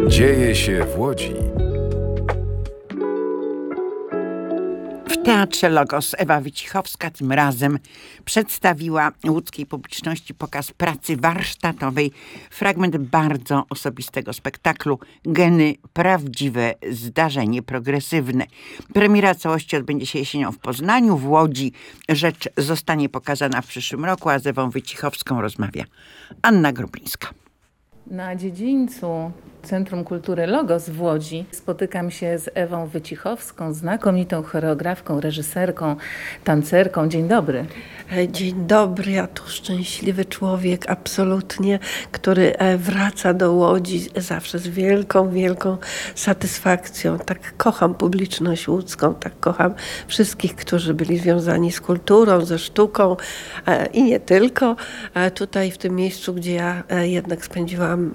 Dzieje się w Łodzi. W Teatrze Logos Ewa Wycichowska tym razem przedstawiła łódzkiej publiczności pokaz pracy warsztatowej, fragment bardzo osobistego spektaklu Geny – prawdziwe zdarzenie progresywne. Premiera całości odbędzie się jesienią w Poznaniu, w Łodzi. Rzecz zostanie pokazana w przyszłym roku, a z Ewą Wycichowską rozmawia Anna Grublińska. Na dziedzińcu Centrum Kultury Logos w Łodzi spotykam się z Ewą Wycichowską, znakomitą choreografką, reżyserką, tancerką. Dzień dobry. Dzień dobry, a tu szczęśliwy człowiek, absolutnie, który wraca do Łodzi zawsze z wielką, wielką satysfakcją. Tak kocham publiczność łódzką, tak kocham wszystkich, którzy byli związani z kulturą, ze sztuką i nie tylko. Tutaj w tym miejscu, gdzie ja jednak spędziłam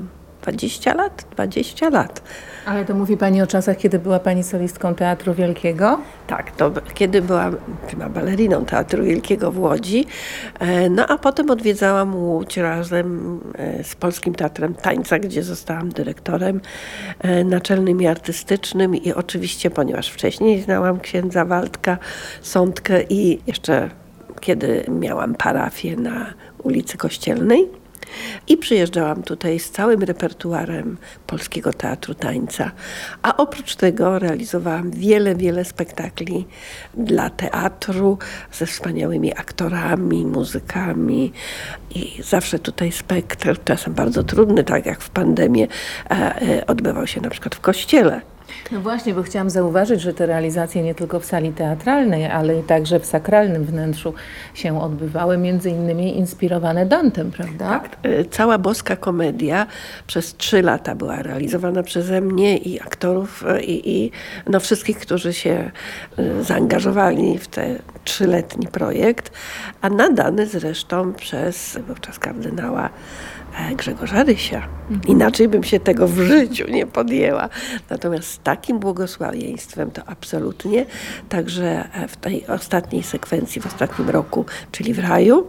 20 lat. Ale to mówi Pani o czasach, kiedy była Pani solistką Teatru Wielkiego? Tak, to kiedy byłam chyba baleriną Teatru Wielkiego w Łodzi, no a potem odwiedzałam Łódź razem z Polskim Teatrem Tańca, gdzie zostałam dyrektorem naczelnym i artystycznym i oczywiście, ponieważ wcześniej znałam księdza Waldka Sądkę i jeszcze kiedy miałam parafię na ulicy Kościelnej, i przyjeżdżałam tutaj z całym repertuarem Polskiego Teatru Tańca. A oprócz tego realizowałam wiele spektakli dla teatru ze wspaniałymi aktorami, muzykami. I zawsze tutaj spektakl, czasem bardzo trudny, tak jak w pandemii, odbywał się na przykład w kościele. No właśnie, bo chciałam zauważyć, że te realizacje nie tylko w sali teatralnej, ale i także w sakralnym wnętrzu się odbywały, między innymi inspirowane Dantem, prawda? Tak, cała boska komedia przez 3 lata była realizowana przeze mnie i aktorów i no wszystkich, którzy się zaangażowali w ten 3-letni projekt, a nadany zresztą przez wówczas kardynała Grzegorza Rysia. Inaczej bym się tego w życiu nie podjęła. Natomiast z takim błogosławieństwem to absolutnie. Także w tej ostatniej sekwencji, w ostatnim roku, czyli w Raju,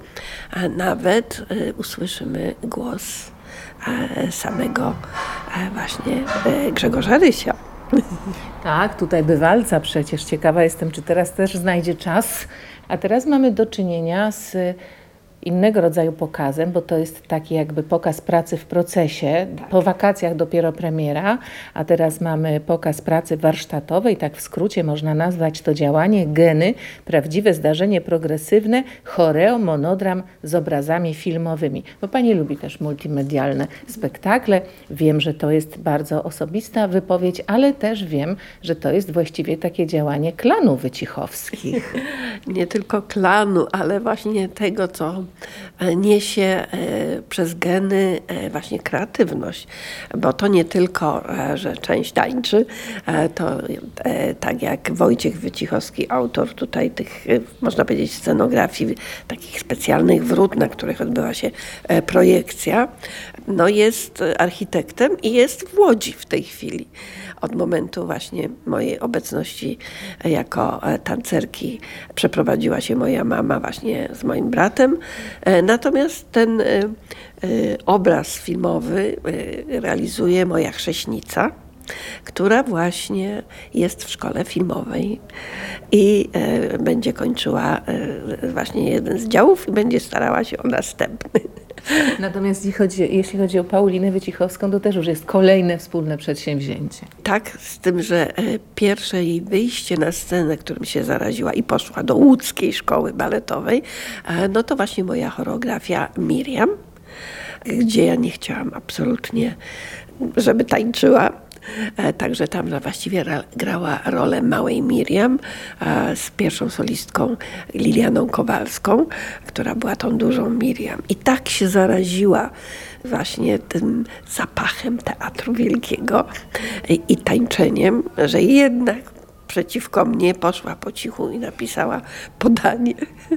nawet usłyszymy głos samego właśnie Grzegorza Rysia. Tak, tutaj bywalca przecież. Ciekawa jestem, czy teraz też znajdzie czas. A teraz mamy do czynienia z innego rodzaju pokazem, bo to jest taki jakby pokaz pracy w procesie. Tak. Po wakacjach dopiero premiera, a teraz mamy pokaz pracy warsztatowej, tak w skrócie można nazwać to działanie Geny, prawdziwe zdarzenie progresywne, choreo, monodram z obrazami filmowymi. Bo Pani lubi też multimedialne spektakle. Wiem, że to jest bardzo osobista wypowiedź, ale też wiem, że to jest właściwie takie działanie klanu Wycichowskich. Nie tylko klanu, ale właśnie tego, co niesie przez geny właśnie kreatywność, bo to nie tylko, że część tańczy, to tak jak Wojciech Wycichowski, autor tutaj tych, można powiedzieć, scenografii, takich specjalnych wrót, na których odbyła się projekcja, no jest architektem i jest w Łodzi w tej chwili. Od momentu właśnie mojej obecności jako tancerki przeprowadziła się moja mama właśnie z moim bratem. Natomiast ten obraz filmowy realizuje moja chrześnica, która właśnie jest w szkole filmowej i będzie kończyła właśnie jeden z działów i będzie starała się o następny. Natomiast jeśli chodzi o Paulinę Wycichowską, to też już jest kolejne wspólne przedsięwzięcie. Tak, z tym, że pierwsze jej wyjście na scenę, którym się zaraziła i poszła do łódzkiej szkoły baletowej, no to właśnie moja choreografia Miriam, gdzie ja nie chciałam absolutnie, żeby tańczyła. Także tam właściwie grała rolę małej Miriam z pierwszą solistką Lilianą Kowalską, która była tą dużą Miriam. I tak się zaraziła właśnie tym zapachem Teatru Wielkiego i tańczeniem, że jednak przeciwko mnie poszła po cichu i napisała podanie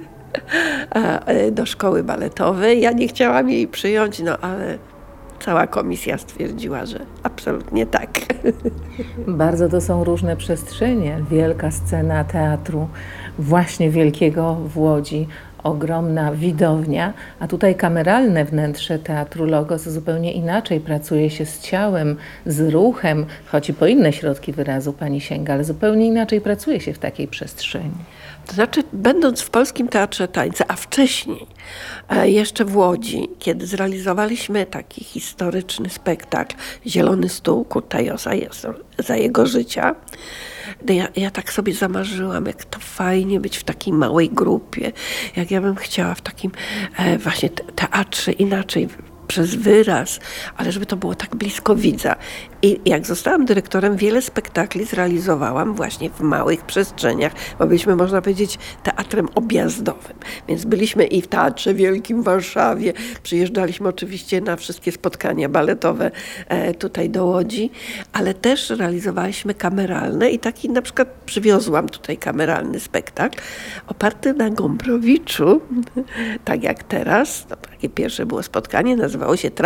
do szkoły baletowej. Ja nie chciałam jej przyjąć, no ale cała komisja stwierdziła, że absolutnie tak. Bardzo to są różne przestrzenie. Wielka scena teatru właśnie wielkiego w Łodzi ogromna widownia, a tutaj kameralne wnętrze Teatru Logos zupełnie inaczej pracuje się z ciałem, z ruchem, choć i po inne środki wyrazu pani sięga, ale zupełnie inaczej pracuje się w takiej przestrzeni. To znaczy, będąc w Polskim Teatrze Tańca, a wcześniej jeszcze w Łodzi, kiedy zrealizowaliśmy taki historyczny spektakl Zielony Stół Kurtajosa za jego życia, ja tak sobie zamarzyłam, jak to fajnie być w takiej małej grupie, jak ja bym chciała w takim właśnie teatrze inaczej, przez wyraz, ale żeby to było tak blisko widza. I jak zostałam dyrektorem, wiele spektakli zrealizowałam właśnie w małych przestrzeniach, bo byliśmy, można powiedzieć, teatrem objazdowym. Więc byliśmy i w Teatrze Wielkim w Warszawie, przyjeżdżaliśmy oczywiście na wszystkie spotkania baletowe tutaj do Łodzi, ale też realizowaliśmy kameralne i taki na przykład przywiozłam tutaj kameralny spektakl oparty na Gombrowiczu, tak jak teraz. To takie pierwsze było spotkanie, nazywało się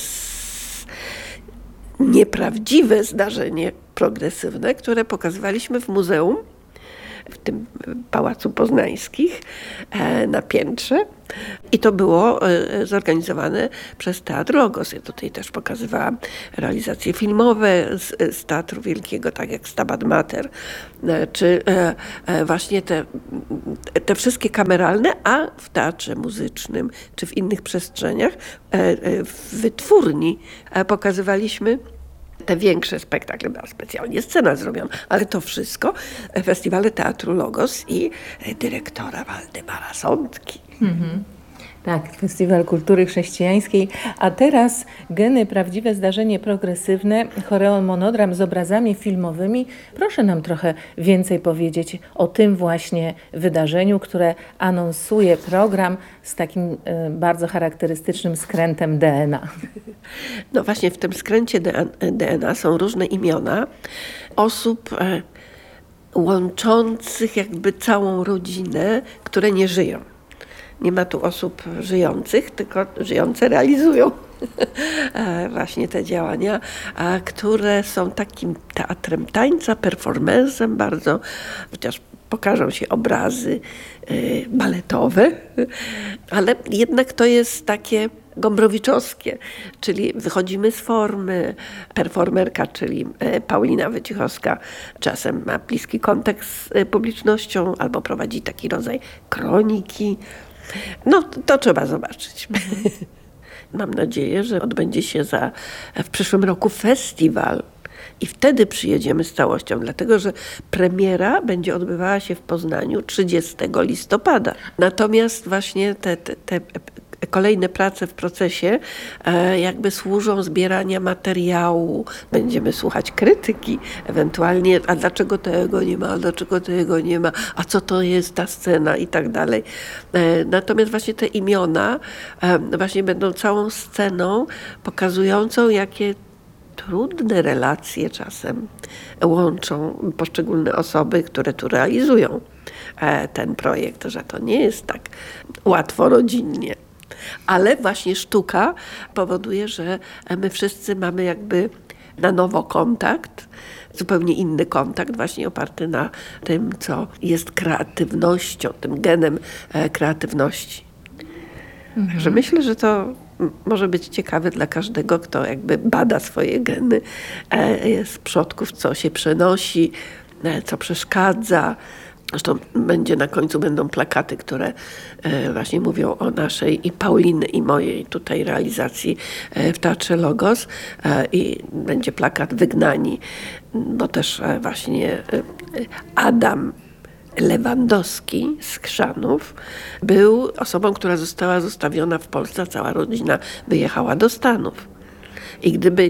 Nieprawdziwe zdarzenie progresywne, które pokazywaliśmy w muzeum, w tym Pałacu Poznańskich na piętrze. I to było zorganizowane przez Teatr Logos. Ja tutaj też pokazywałam realizacje filmowe z Teatru Wielkiego, tak jak Stabat Mater, czy właśnie te wszystkie kameralne, a w teatrze muzycznym, czy w innych przestrzeniach, w wytwórni pokazywaliśmy te większe spektakle, była specjalnie scena zrobiona, ale to wszystko Festiwale Teatru Logos i dyrektora Waldemara Sądki. Tak, Festiwal Kultury Chrześcijańskiej. A teraz Geny, prawdziwe zdarzenie progresywne, choreon monodram z obrazami filmowymi. Proszę nam trochę więcej powiedzieć o tym właśnie wydarzeniu, które anonsuje program z takim bardzo charakterystycznym skrętem DNA. No właśnie w tym skręcie DNA są różne imiona osób łączących jakby całą rodzinę, które nie żyją. Nie ma tu osób żyjących, tylko żyjące realizują właśnie te działania, które są takim teatrem tańca, performancem bardzo, chociaż pokażą się obrazy baletowe, ale jednak to jest takie gombrowiczowskie, czyli wychodzimy z formy. Performerka, czyli Paulina Wycichowska, czasem ma bliski kontakt z publicznością albo prowadzi taki rodzaj kroniki. No, to trzeba zobaczyć. Mam nadzieję, że odbędzie się w przyszłym roku festiwal i wtedy przyjedziemy z całością, dlatego że premiera będzie odbywała się w Poznaniu 30 listopada. Natomiast właśnie te kolejne prace w procesie jakby służą zbierania materiału. Będziemy słuchać krytyki ewentualnie, a dlaczego tego nie ma, a dlaczego tego nie ma, a co to jest ta scena i tak dalej. Natomiast właśnie te imiona właśnie będą całą sceną pokazującą, jakie trudne relacje czasem łączą poszczególne osoby, które tu realizują ten projekt, że to nie jest tak łatwo rodzinnie. Ale właśnie sztuka powoduje, że my wszyscy mamy jakby na nowo kontakt, zupełnie inny kontakt, właśnie oparty na tym, co jest kreatywnością, tym genem kreatywności. Także myślę, że to może być ciekawe dla każdego, kto jakby bada swoje geny z przodków, co się przenosi, co przeszkadza. Zresztą na końcu będą plakaty, które właśnie mówią o naszej i Pauliny i mojej tutaj realizacji w Teatrze Logos i będzie plakat Wygnani, bo też właśnie Adam Lewandowski z Chrzanów był osobą, która została zostawiona w Polsce, a cała rodzina wyjechała do Stanów. I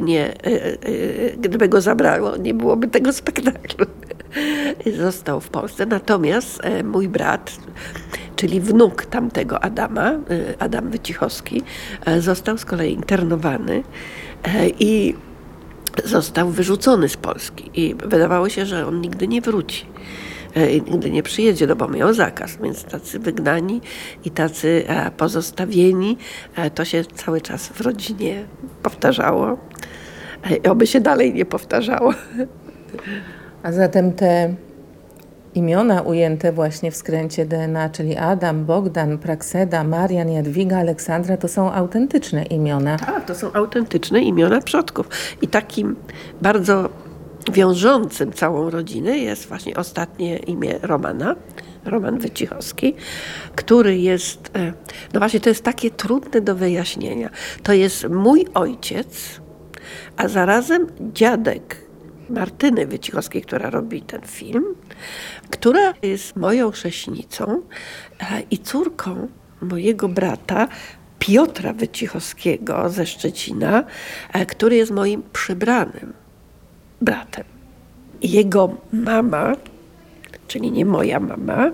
gdyby go zabrało, nie byłoby tego spektaklu. Został w Polsce. Natomiast mój brat, czyli wnuk tamtego Adama, Adam Wycichowski, został z kolei internowany i został wyrzucony z Polski. I wydawało się, że on nigdy nie wróci. Nigdy nie przyjedzie, no bo miał zakaz, więc tacy wygnani i tacy pozostawieni, to się cały czas w rodzinie powtarzało. Oby się dalej nie powtarzało. A zatem te imiona ujęte właśnie w skręcie DNA, czyli Adam, Bogdan, Prakseda, Marian, Jadwiga, Aleksandra, to są autentyczne imiona. Tak, to są autentyczne imiona przodków. I takim bardzo wiążącym całą rodzinę jest właśnie ostatnie imię Romana, Roman Wycichowski, który jest, no właśnie to jest takie trudne do wyjaśnienia. To jest mój ojciec, a zarazem dziadek Martyny Wycichowskiej, która robi ten film, która jest moją chrześnicą i córką mojego brata Piotra Wycichowskiego ze Szczecina, który jest moim przybranym bratem. Jego mama, czyli nie moja mama,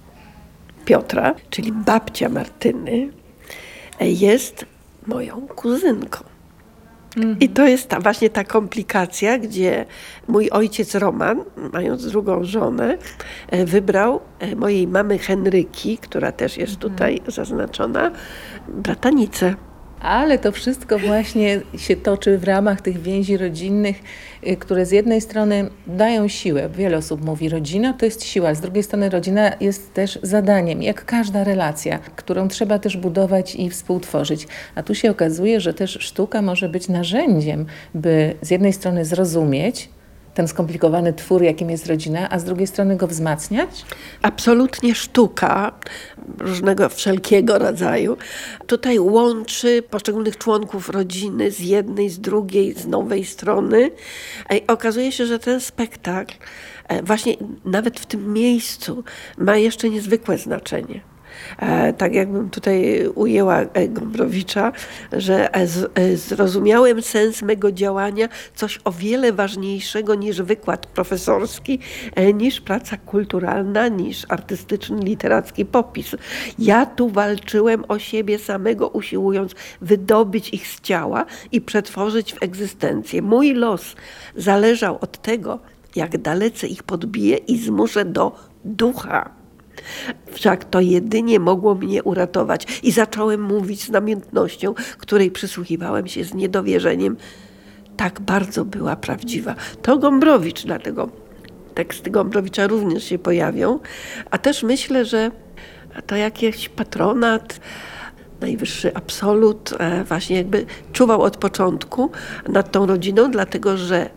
Piotra, czyli babcia Martyny, jest moją kuzynką. I to jest właśnie ta komplikacja, gdzie mój ojciec Roman, mając drugą żonę, wybrał mojej mamy Henryki, która też jest tutaj zaznaczona, bratanicę. Ale to wszystko właśnie się toczy w ramach tych więzi rodzinnych, które z jednej strony dają siłę. Wiele osób mówi, rodzina to jest siła, z drugiej strony rodzina jest też zadaniem, jak każda relacja, którą trzeba też budować i współtworzyć. A tu się okazuje, że też sztuka może być narzędziem, by z jednej strony zrozumieć ten skomplikowany twór, jakim jest rodzina, a z drugiej strony go wzmacniać? Absolutnie sztuka wszelkiego rodzaju tutaj łączy poszczególnych członków rodziny z jednej, z drugiej, z nowej strony. I okazuje się, że ten spektakl właśnie nawet w tym miejscu ma jeszcze niezwykłe znaczenie. Tak jakbym tutaj ujęła Gombrowicza, że zrozumiałem sens mego działania, coś o wiele ważniejszego niż wykład profesorski, niż praca kulturalna, niż artystyczny, literacki popis. Ja tu walczyłem o siebie samego, usiłując wydobyć ich z ciała i przetworzyć w egzystencję. Mój los zależał od tego, jak dalece ich podbiję i zmuszę do ducha. Wszak to jedynie mogło mnie uratować. I zacząłem mówić z namiętnością, której przysłuchiwałem się z niedowierzeniem. Tak bardzo była prawdziwa. To Gombrowicz, dlatego teksty Gombrowicza również się pojawią. A też myślę, że to jakiś patronat, najwyższy absolut właśnie jakby czuwał od początku nad tą rodziną, dlatego że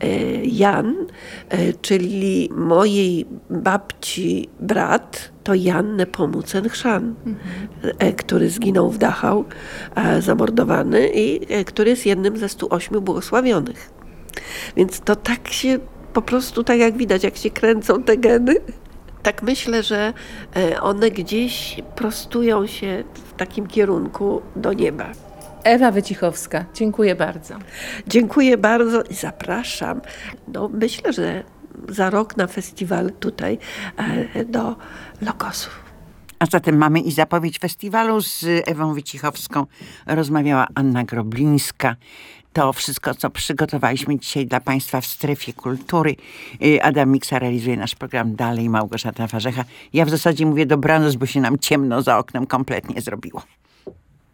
Jan, czyli mojej babci brat, to Jan Nepomucen Chrzan, który zginął w Dachau, zamordowany i który jest jednym ze 108 błogosławionych. Więc to tak się po prostu, tak jak widać, jak się kręcą te geny, tak myślę, że one gdzieś prostują się w takim kierunku do nieba. Ewa Wycichowska, dziękuję bardzo. Dziękuję bardzo i zapraszam. No, myślę, że za rok na festiwal tutaj do Logosów. A zatem mamy i zapowiedź festiwalu. Z Ewą Wycichowską rozmawiała Anna Groblińska. To wszystko, co przygotowaliśmy dzisiaj dla Państwa w Strefie Kultury. Adam Miksa realizuje nasz program dalej, Małgorzata Warzecha. Ja w zasadzie mówię dobranoc, bo się nam ciemno za oknem kompletnie zrobiło.